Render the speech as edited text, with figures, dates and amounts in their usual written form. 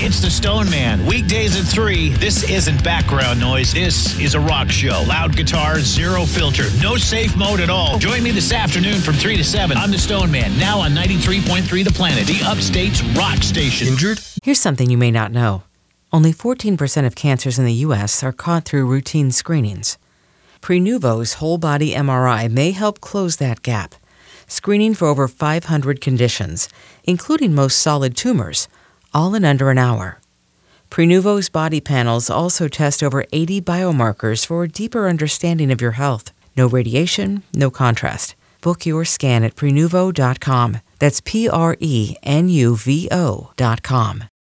It's the Stone Man. Weekdays at 3. This isn't background noise. This is a rock show. Loud guitars, zero filter, no safe mode at all. Join me this afternoon from 3 to 7. I'm the Stone Man, now on 93.3 The Planet, the Upstate's rock station. Injured? Here's something you may not know. Only 14% of cancers in the U.S. are caught through routine screenings. Prenuvo's whole-body MRI may help close that gap, screening for over 500 conditions, including most solid tumors, all in under an hour. Prenuvo's body panels also test over 80 biomarkers for a deeper understanding of your health. No radiation, no contrast. Book your scan at Prenuvo.com. That's Prenuvo.com.